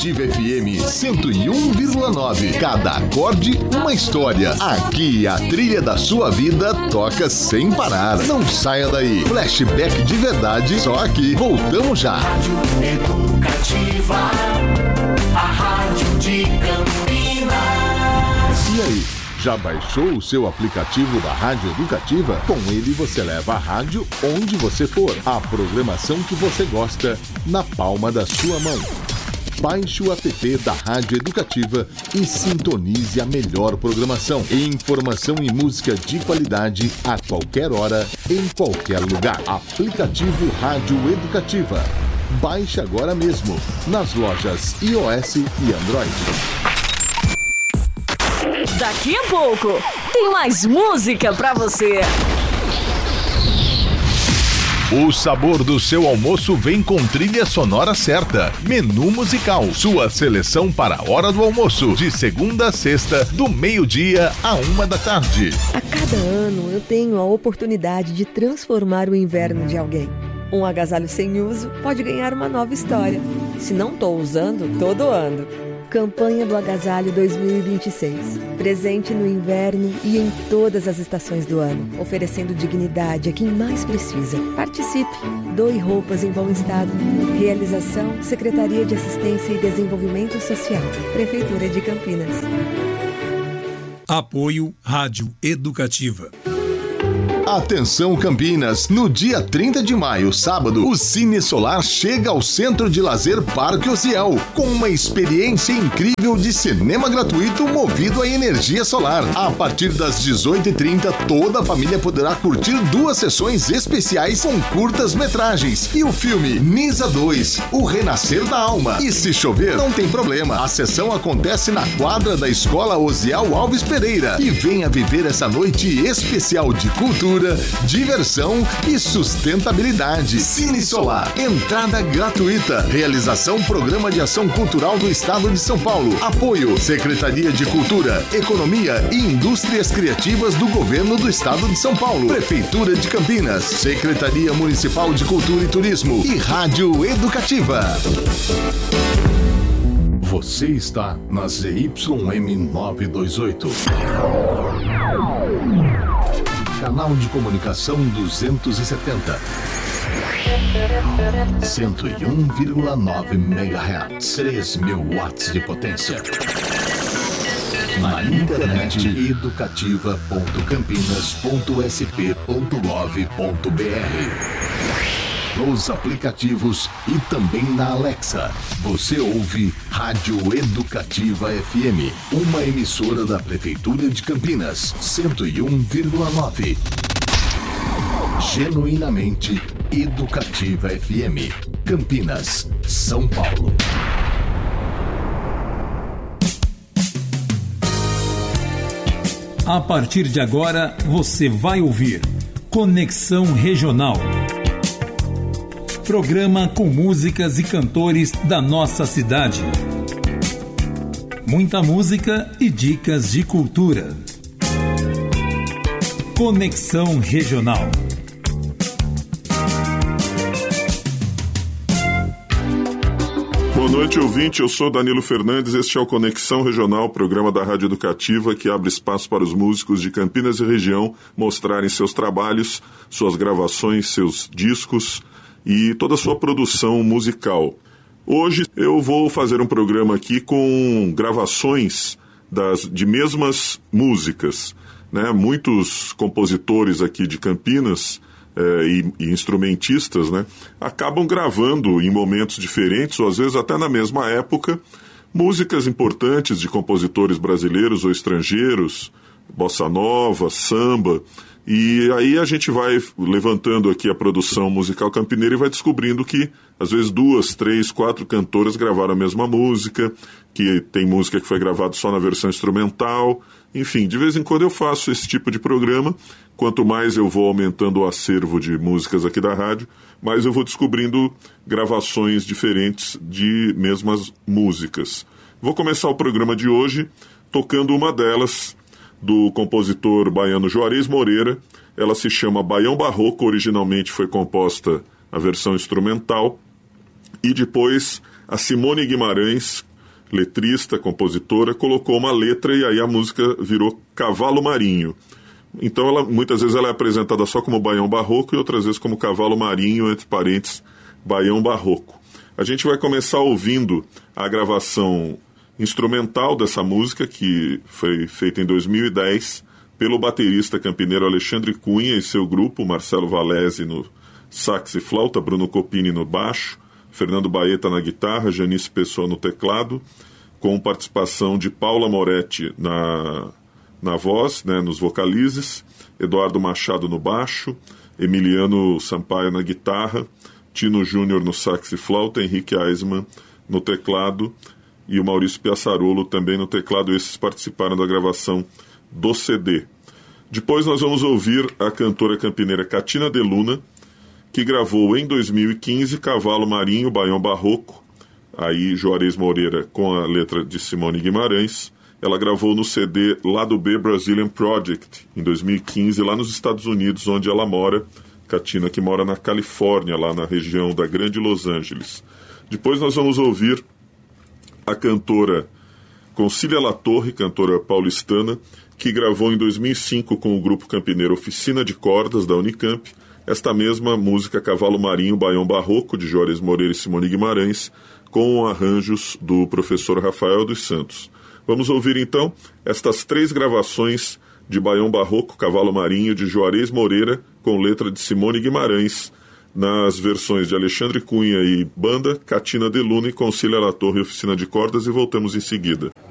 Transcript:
Educativa FM 101,9. Cada acorde, uma história. Aqui a trilha da sua vida toca sem parar. Não saia daí. Flashback de verdade, só aqui. Voltamos já. Rádio Educativa, a rádio de Campinas. E aí? Já baixou o seu aplicativo da Rádio Educativa? Com ele você leva a rádio onde você for. A programação que você gosta na palma da sua mão. Baixe o app da Rádio Educativa e sintonize a melhor programação. Informação e música de qualidade a qualquer hora, em qualquer lugar. Aplicativo Rádio Educativa. Baixe agora mesmo nas lojas iOS e Android. Daqui a pouco tem mais música pra você. O sabor do seu almoço vem com trilha sonora certa. Menu musical, sua seleção para a hora do almoço, de segunda a sexta, do meio-dia à 1h. A cada ano eu tenho a oportunidade de transformar o inverno de alguém. Um agasalho sem uso pode ganhar uma nova história. Se não estou usando, tô doando. Campanha do Agasalho 2026. Presente no inverno e em todas as estações do ano, oferecendo dignidade a quem mais precisa. Participe. Doe roupas em bom estado. Realização: Secretaria de Assistência e Desenvolvimento Social. Prefeitura de Campinas. Apoio Rádio Educativa. Atenção Campinas, no dia 30 de maio, sábado, o Cine Solar chega ao Centro de Lazer Parque Ociel, com uma experiência incrível de cinema gratuito movido a energia solar. A partir das 18h30, toda a família poderá curtir 2 sessões especiais com curtas-metragens e o filme Nisa 2, O Renascer da Alma. E se chover, não tem problema, a sessão acontece na quadra da Escola Osiel Alves Pereira. E venha viver essa noite especial de cultura, diversão e sustentabilidade. Cine Solar, entrada gratuita. Realização: Programa de Ação Cultural do Estado de São Paulo. Apoio: Secretaria de Cultura, Economia e Indústrias Criativas do Governo do Estado de São Paulo. Prefeitura de Campinas, Secretaria Municipal de Cultura e Turismo e Rádio Educativa. Você está na ZYM 928. Canal de comunicação 270. 101,9 MHz. 3.000 watts de potência. Na internet educativa.campinas.sp.gov.br. Nos aplicativos e também na Alexa. Você ouve Rádio Educativa FM, uma emissora da Prefeitura de Campinas, 101,9. Genuinamente Educativa FM, Campinas, São Paulo. A partir de agora, você vai ouvir Conexão Regional. Programa com músicas e cantores da nossa cidade. Muita música e dicas de cultura. Conexão Regional. Boa noite, ouvinte. Eu sou Danilo Fernandes. Este é o Conexão Regional, programa da Rádio Educativa que abre espaço para os músicos de Campinas e região mostrarem seus trabalhos, suas gravações, seus discos e toda a sua produção musical. Hoje eu vou fazer um programa aqui com gravações de mesmas músicas, né? Muitos compositores aqui de Campinas e instrumentistas, né, acabam gravando em momentos diferentes, ou às vezes até na mesma época, músicas importantes de compositores brasileiros ou estrangeiros, bossa nova, samba. E aí a gente vai levantando aqui a produção musical campineira e vai descobrindo que, às vezes, 2, 3, 4 cantoras gravaram a mesma música, que tem música que foi gravada só na versão instrumental. Enfim, de vez em quando eu faço esse tipo de programa. Quanto mais eu vou aumentando o acervo de músicas aqui da rádio, mais eu vou descobrindo gravações diferentes de mesmas músicas. Vou começar o programa de hoje tocando uma delas, do compositor baiano Juarez Moreira. Ela se chama Baião Barroco, originalmente foi composta a versão instrumental, e depois a Simone Guimarães letrista, compositora, colocou uma letra e aí a música virou Cavalo Marinho. Então, muitas vezes ela é apresentada só como Baião Barroco e outras vezes como Cavalo Marinho, entre parênteses, Baião Barroco. A gente vai começar ouvindo a gravação instrumental dessa música, que foi feita em 2010 pelo baterista campineiro Alexandre Cunha e seu grupo, Marcelo Valese no sax e flauta, Bruno Copini no baixo, Fernando Baeta na guitarra, Janice Pessoa no teclado, com participação de Paula Moretti na voz, né, nos vocalizes, Eduardo Machado no baixo, Emiliano Sampaio na guitarra, Tino Júnior no sax e flauta, Henrique Eisman no teclado e o Maurício Piaçarolo também no teclado. Esses participaram da gravação do CD. Depois nós vamos ouvir a cantora campineira Catina de Luna, que gravou em 2015 Cavalo Marinho, Baião Barroco, aí Juarez Moreira com a letra de Simone Guimarães. Ela gravou no CD Lado B Brazilian Project, em 2015, lá nos Estados Unidos, onde ela mora, Catina, que mora na Califórnia, lá na região da Grande Los Angeles. Depois nós vamos ouvir a cantora Concília Latorre, cantora paulistana, que gravou em 2005 com o grupo campineiro Oficina de Cordas, da Unicamp, esta mesma música Cavalo Marinho, Baião Barroco, de Juarez Moreira e Simone Guimarães, com arranjos do professor Rafael dos Santos. Vamos ouvir então estas 3 gravações de Baião Barroco, Cavalo Marinho, de Juarez Moreira, com letra de Simone Guimarães, nas versões de Alexandre Cunha e banda, Catina de Luna e Concília Latorre e Oficina de Cordas, e voltamos em seguida.